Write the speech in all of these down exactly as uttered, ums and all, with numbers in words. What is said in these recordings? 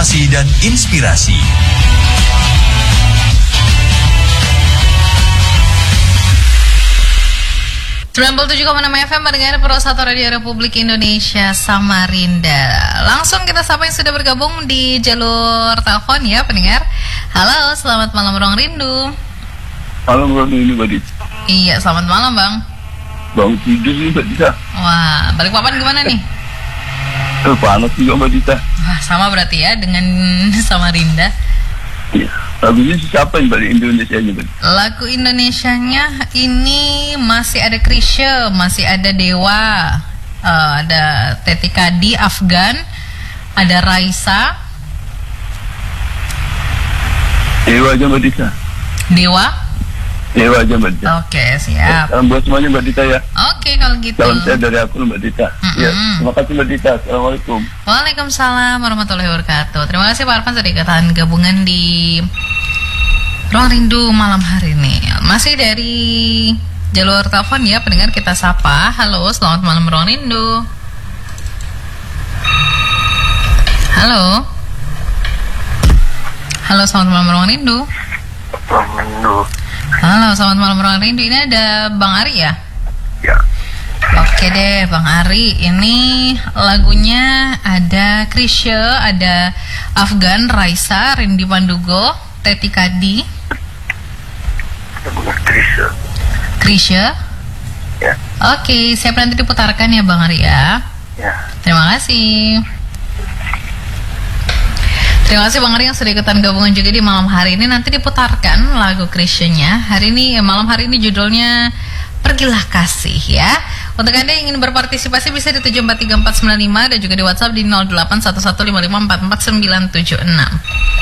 informasi dan inspirasi. sembilan puluh tujuh koma enam F M mendengar Pro satu Radio Republik Indonesia Samarinda. Langsung kita sapa yang sudah bergabung di jalur telepon ya pendengar. Halo, selamat malam Ruang Rindu. Malam Ruang Rindu Mbak Dita. Iya, selamat malam Bang. Bang tidur nih Mbak Dita. Wah, Balikpapan gimana nih? Eh, panas juga Mbak Dita. Wah, sama berarti ya dengan Samarinda. Iya. Lagunya siapa yang balik Indonesia nya? Lagu Indonesianya ini masih ada Chrisye, masih ada Dewa, uh, ada Teti Kadi, Afgan, ada Raisa. Dewa aja Mbak Dita. Dewa? Dewa aja Mbak Dita. Oke, siap. Salam buat semuanya Mbak Dita ya. Oke, kalau gitu. Salam saya dari aku Mbak Dita. Mm-mm. Ya, terima kasih Mbak Dita. Assalamualaikum. Waalaikumsalam warahmatullahi wabarakatuh. Terima kasih Pak Arfan sudah ikatan gabungan di Ruang Rindu malam hari ini. Masih dari jalur telepon ya pendengar, kita sapa. Halo, selamat malam Ruang Rindu. Halo. Halo, selamat malam Ruang Rindu. Ruang Rindu. Halo, selamat malam Ruang Rindu. Ini ada Bang Ari ya? Ya. Oke deh Bang Ari, ini lagunya ada Chrisye, ada Afgan, Raisa, Rindy Pandugo, Teti Kadi. Chrisye. Chrisye? Ya. Oke, siap nanti diputarkan ya Bang Ari ya. Ya. Terima kasih. Terima kasih Bang Ari yang sudah ikutan gabungan juga di malam hari ini. Nanti diputarkan lagu Chrisye-nya. Hari ini, malam hari ini judulnya Pergilah Kasih ya. Untuk Anda yang ingin berpartisipasi bisa di tujuh empat tiga empat sembilan lima dan juga di WhatsApp di nol delapan satu satu lima lima empat empat sembilan tujuh enam.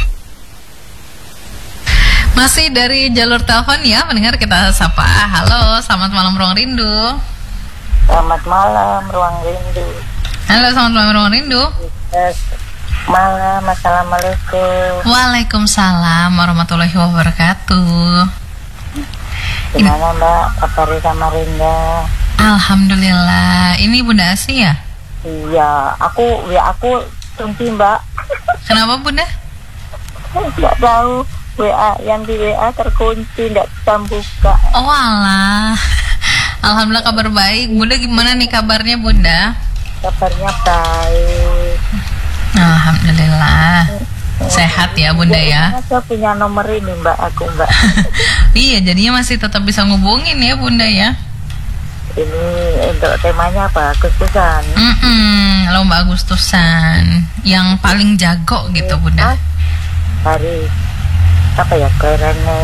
Masih dari jalur telepon ya, mendengar kita sapa. Halo, selamat malam Ruang Rindu. Selamat malam Ruang Rindu. Halo, selamat malam Ruang Rindu. Yes. Malam, assalamualaikum. Waalaikumsalam warahmatullahi wabarakatuh. Gimana Mbak, kabarnya Samarinda? Alhamdulillah. Ini Bunda Asi ya? Iya, aku ya aku tunggu Mbak. Kenapa Bunda? Nggak tahu, W A yang di W A terkunci, nggak bisa buka. Oh alah. Alhamdulillah kabar baik. Bunda gimana nih kabarnya Bunda? Kabarnya baik. Alhamdulillah. Sehat ya Bunda ya. Saya punya nomor ini Mbak, aku Mbak. Iya, jadinya masih tetap bisa ngubungin ya Bunda ya. Ini untuk temanya apa? Agustusan. Mm-mm, lomba Agustusan yang paling jago gitu Bunda. Hari apa ya? Karena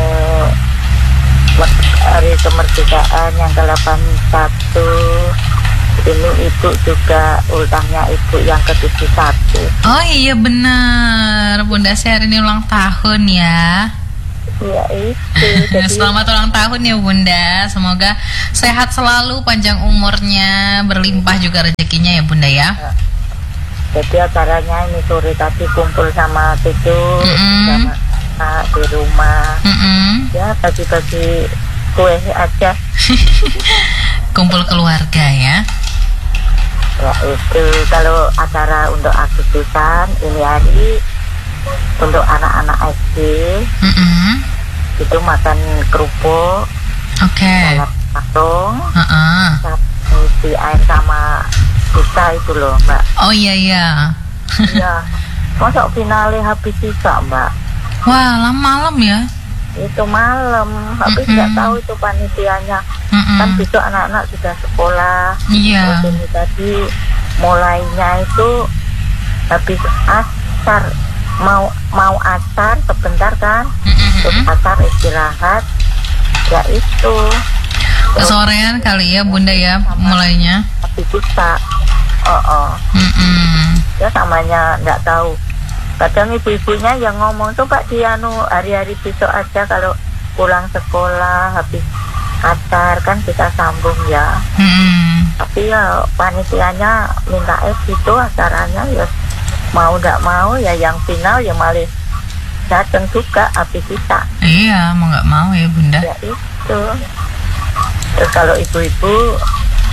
hari kemerdekaan yang ke delapan puluh satu. Ini ibu juga ultahnya ibu yang ke tujuh puluh satu. Oh iya benar, Bunda saya hari ini ulang tahun ya. Iya itu. Jadi, selamat ulang tahun ya Bunda. Semoga sehat selalu, panjang umurnya, berlimpah juga rezekinya ya Bunda ya. Jadi acaranya ini sore tadi kumpul sama cucu, mm-hmm. sama anak di rumah. Mm-hmm. Ya bagi-bagi kue aja. Kumpul keluarga ya. Ya itu kalau acara untuk Agustusan ini hari untuk anak-anak S D, mm-hmm. itu makan kerupuk, oke, salad patung, uh-uh. isi air sama sisa itu loh Mbak. Oh iya iya. Iya, masa finale habis sisa Mbak. Wah lama malam ya. Itu malam, habis nggak mm-hmm. tahu itu panitianya. Mm-hmm. Kan besok anak-anak sudah sekolah. Iya. Terus ini tadi mulainya itu habis asar, mau mau asar sebentar kan, mm-hmm. terus asar istirahat, ya itu. Kesorean kali ya Bunda ya mulainya. Habis sisa, oh oh. Mm-hmm. Ya namanya nggak tahu. Kadang ibu-ibunya yang ngomong tuh Pak Dianu hari-hari besok aja kalau pulang sekolah habis asar kan kita sambung ya. Hmm. Tapi ya panitianya minta es gitu acaranya ya mau nggak mau ya yang final ya malah datang juga habis kita. Iya mau nggak mau ya Bunda. Ya itu. Terus kalau ibu-ibu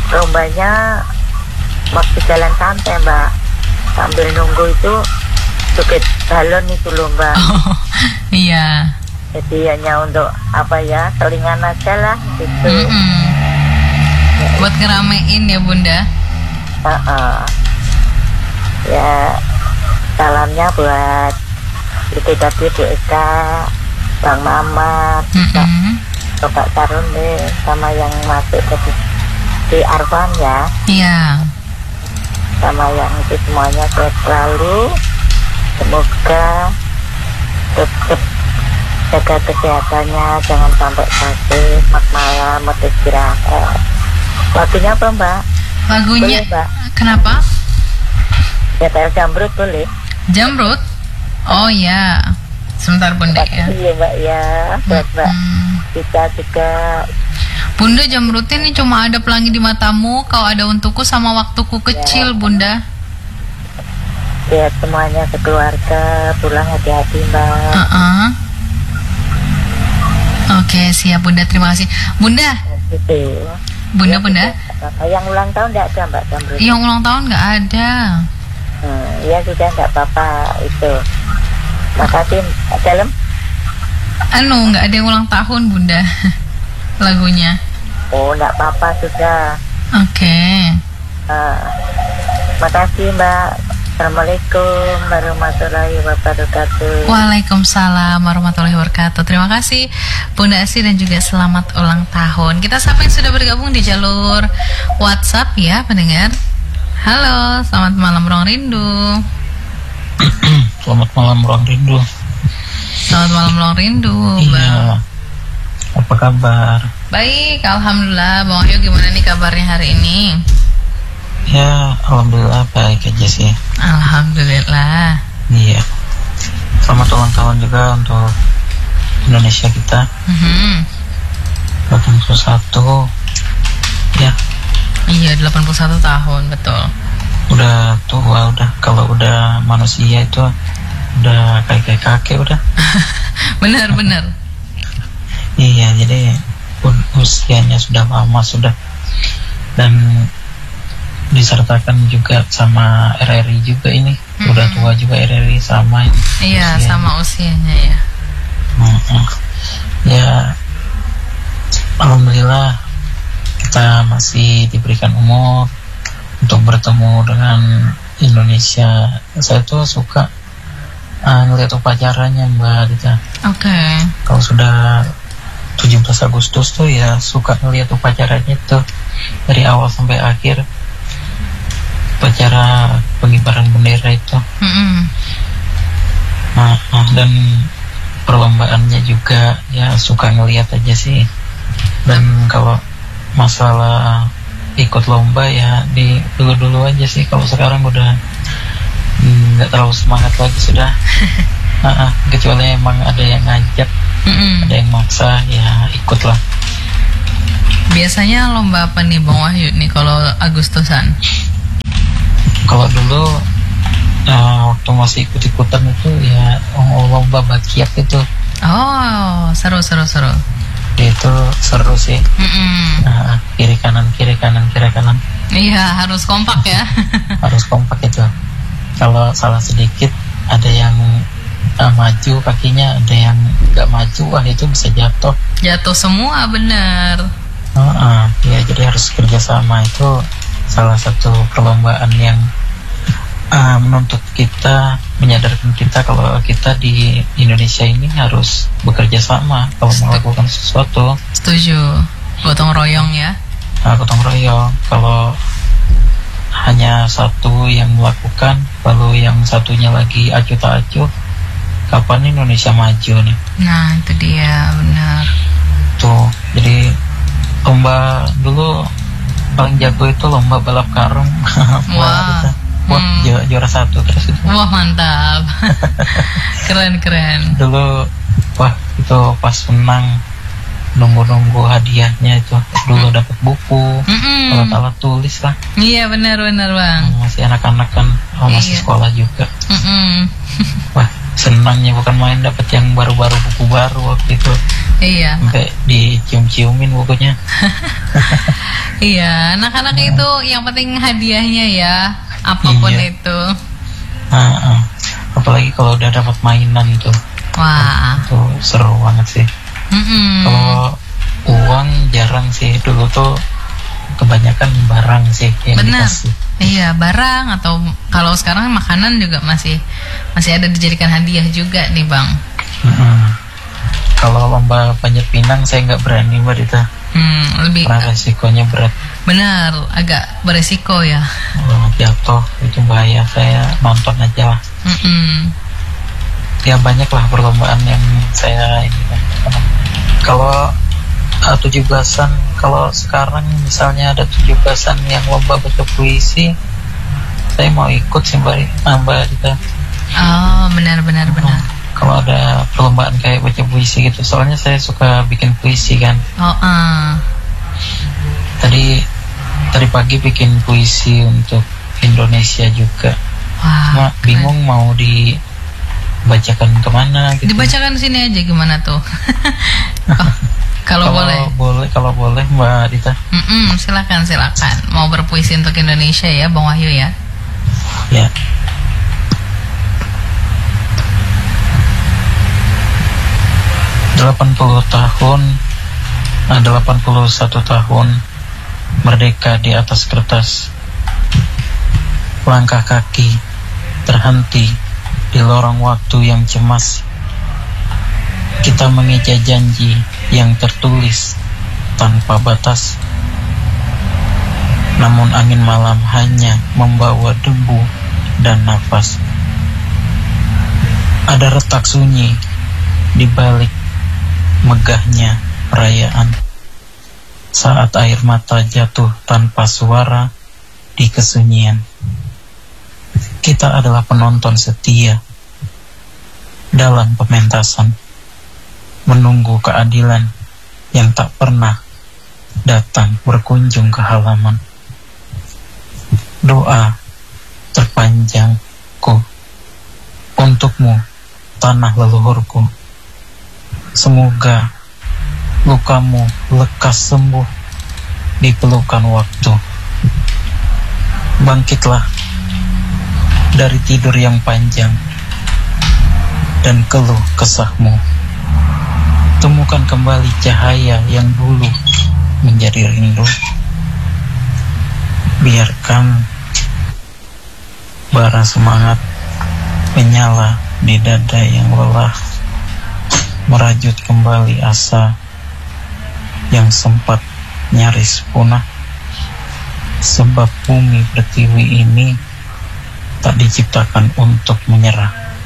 lombanya waktu jalan santai Mbak, sambil nunggu itu Bukit Balon itu loh Mbak. Oh, iya. Jadi hanya untuk apa ya, selingan aja lah gitu. Mm-mm. Buat ngeramein ya Bunda. Uh-uh. Ya salamnya buat itu tadi Bu Eka, Bang Mamat, Mm-mm. Bapak Tarun deh, sama yang masuk tadi di Arfan ya. Iya. Sama yang itu semuanya sehat selalu. Semoga tetap jaga kesehatannya, jangan sampai sakit. Selamat malam, mau istirahat. Lagunya apa Mbak? Lagunya Boleh, Mbak? kenapa? Ya T L Jamrut boleh. Jamrut? Oh ya. Sebentar Bunda ya. Iya Mbak ya, buat Mbak. Hmm. Kita juga. Bunda, Jamrutnya ini cuma ada pelangi di matamu, kau ada untukku sama waktuku kecil, Bunda. Lihat semuanya keluarga, pulang hati-hati Mbak. Uh-uh. Oke, siap Bunda, terima kasih. Bunda, Gitu. Bunda, Ya, Bunda. sudah. Yang ulang tahun enggak ada Mbak Jamrut? Yang ulang tahun nggak ada. Hmm, ya sudah enggak apa-apa itu. Makasih dalam. Anu, nggak ada yang ulang tahun, Bunda. Lagunya. Oh, enggak apa-apa sudah. Oke. Uh, makasih Mbak. Assalamualaikum warahmatullahi wabarakatuh. Waalaikumsalam warahmatullahi wabarakatuh. Terima kasih Bunda Asi dan juga selamat ulang tahun. Kita siapa yang sudah bergabung di jalur WhatsApp ya pendengar. Halo, selamat malam Ruang Rindu. Selamat malam Ruang Rindu. Selamat malam Ruang Rindu. Iya. Apa kabar? Baik, alhamdulillah. Bang Wahyu gimana nih kabarnya hari ini? Ya, alhamdulillah baik aja sih. Alhamdulillah. Iya. Selamat ulang tahun juga untuk Indonesia kita. Mm-hmm. delapan puluh satu. Ya. Iya, delapan puluh satu tahun, betul. Udah tua udah. Kalau udah manusia itu udah kayak kayak kakek udah. Benar-benar. Iya, jadi usianya sudah lama sudah. Dan disertakan juga sama R R I juga ini. Mm-hmm. Udah tua juga R R I sama. Iya, usianya. Sama usianya ya. Mm-hmm. Ya, alhamdulillah kita masih diberikan umur untuk bertemu dengan Indonesia. Saya tuh suka uh, ngeliat upacaranya Mbak Dita. Oke. Okay. Kalau sudah tujuh belas Agustus tuh ya suka ngeliat upacaranya itu dari awal sampai akhir. Upacara pengibaran bendera itu. Mm-hmm. Nah, dan perlombaannya juga ya suka ngeliat aja sih. Dan kalau masalah ikut lomba ya di dulu-dulu aja sih. Kalau sekarang udah nggak terlalu semangat lagi sudah. Nah, kecuali emang ada yang ngajak, mm-hmm. ada yang maksa ya ikutlah. Biasanya lomba apa nih Bang Wahyu nih kalau Agustusan? Kalau dulu uh, waktu masih ikut-ikutan itu ya lomba bakiak itu. Oh, seru seru seru. Itu seru sih. Mm-mm. Nah, kiri kanan kiri kanan kiri kanan. Iya, harus kompak ya. Harus kompak itu. Kalau salah sedikit ada yang uh, maju kakinya, ada yang nggak maju, wah itu bisa jatuh. Jatuh semua bener. Uh, uh, ya jadi harus kerjasama. Itu salah satu perlombaan yang uh, menuntut kita, menyadarkan kita kalau kita di Indonesia ini harus bekerja sama kalau Setuju. melakukan sesuatu. Setuju. Gotong royong ya. Nah, gotong royong. Kalau hanya satu yang melakukan, lalu yang satunya lagi acuh tak acuh, kapan Indonesia maju nih? Nah itu dia, benar. Tuh, jadi lomba dulu paling jago itu lomba balap karung. Wah, wah hmm. juara, juara satu terus itu. Wah mantap. Keren keren. Dulu wah itu pas menang nunggu-nunggu hadiahnya itu. Dulu dapat buku, mm-mm. alat-alat tulis lah. Iya benar benar Bang. Masih anak-anak kan, oh, masih iya. sekolah juga. Mm-mm. Wah senangnya bukan main, dapat yang baru-baru, buku baru waktu itu. Iya. Sampai dicium-ciumin bukunya. Iya, anak-anak nah. itu yang penting hadiahnya ya, apapun iya. itu. Nah, uh, apalagi apalagi kalau udah dapat mainan tuh. Wah. Itu seru banget sih. Mm-mm. Kalau uang jarang sih, dulu tuh kebanyakan barang sih yang Benar. dikasih. Iya, barang atau kalau sekarang makanan juga masih masih ada dijadikan hadiah juga nih, Bang. Mm-hmm. Kalau lomba panjat pinang saya nggak berani, Mbak Dita. Hmm, lebih karena resikonya berat. Benar, agak beresiko ya. Oh, jatuh itu bahaya, saya nonton aja lah. Mm-mm. Ya banyak lah perlombaan yang saya ini kan. Kalau uh, tujuh belasan, kalau sekarang misalnya ada tujuh belasan yang lomba baca puisi, saya mau ikut sih Mbak, Mbak Dita. Oh, benar benar benar. Oh, kalau ada perlombaan kayak baca puisi gitu, soalnya saya suka bikin puisi kan. Oh, uh. Tadi tadi pagi bikin puisi untuk Indonesia juga. Wah, Cuma keren. bingung mau dibacakan kemana gitu. Dibacakan sini aja gimana tuh? Oh, kalau boleh. boleh kalau boleh Mbak Dita. Mm-mm, silakan silakan. Mau berpuisi untuk Indonesia ya, Bang Wahyu ya. Ya. delapan puluh tahun, nah, delapan puluh satu tahun merdeka di atas kertas. Langkah kaki terhenti di lorong waktu yang cemas. Kita mengeja janji yang tertulis tanpa batas. Namun angin malam hanya membawa debu dan nafas. Ada retak sunyi di balik megahnya perayaan. Saat air mata jatuh tanpa suara di kesunyian. Kita adalah penonton setia dalam pementasan, menunggu keadilan yang tak pernah datang berkunjung ke halaman. Doa terpanjangku untukmu, tanah leluhurku. Semoga lukamu lekas sembuh di pelukan waktu. Bangkitlah dari tidur yang panjang dan keluh kesahmu. Temukan kembali cahaya yang dulu menjadi rindu. Biarkan bara semangat menyala di dada yang lelah, merajut kembali asa yang sempat nyaris punah. Sebab bumi pertiwi ini tak diciptakan untuk menyerah.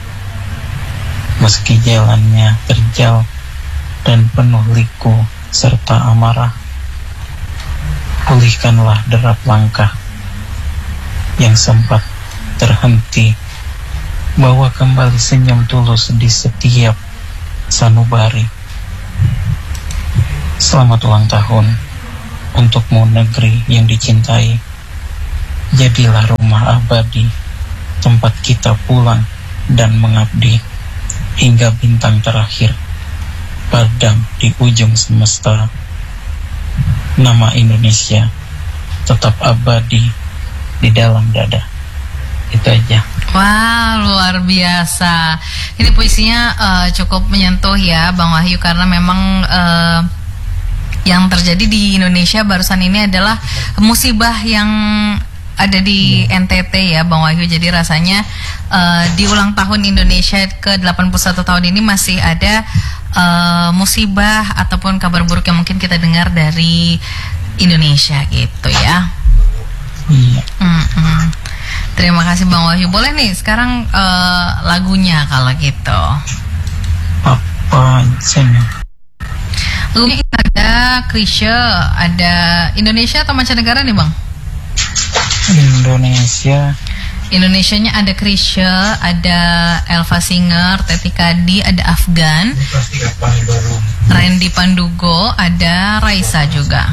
Meski jalannya terjal dan penuh liku serta amarah, pulihkanlah derap langkah yang sempat terhenti. Bawa kembali senyum tulus di setiap sanubari. Selamat ulang tahun untukmu negeri yang dicintai. Jadilah rumah abadi, tempat kita pulang dan mengabdi hingga bintang terakhir padam di ujung semesta. Nama Indonesia tetap abadi di dalam dada. Itu aja. Wah, luar biasa. Ini puisinya uh, cukup menyentuh ya, Bang Wahyu, karena memang uh, yang terjadi di Indonesia barusan ini adalah musibah yang ada di N T T ya, Bang Wahyu. Jadi rasanya uh, di ulang tahun Indonesia ke delapan puluh satu tahun ini masih ada uh, musibah ataupun kabar buruk yang mungkin kita dengar dari Indonesia gitu ya. Iya. Mm-mm. Terima kasih Bang Wahyu. Boleh nih sekarang uh, lagunya kalau gitu. Apa aja? Lagunya ada Krisya, ada Indonesia atau mancanegara nih Bang? Indonesia. Indonesianya ada Krisya, ada Elva Singer, Teti Kadi, ada Afgan, Randy Pandugo, ada Raisa juga.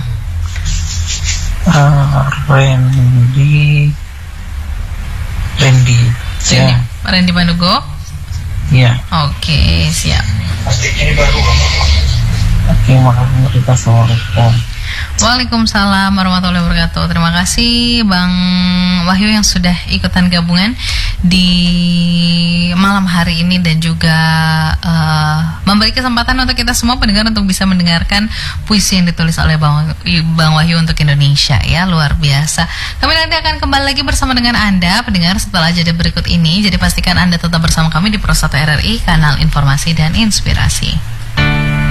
Uh, Randy Randy Randy, Randy Pandugo. Ya. Oke, siap. Oke, makasih kita. Assalamualaikum. Waalaikumsalam warahmatullahi wabarakatuh. Terima kasih Bang Wahyu yang sudah ikutan gabungan di malam hari ini dan juga uh, memberi kesempatan untuk kita semua pendengar untuk bisa mendengarkan puisi yang ditulis oleh Bang, Bang Wahyu untuk Indonesia ya, luar biasa. Kami nanti akan kembali lagi bersama dengan Anda pendengar setelah jeda berikut ini, jadi pastikan Anda tetap bersama kami di Pro satu R R I, kanal informasi dan inspirasi.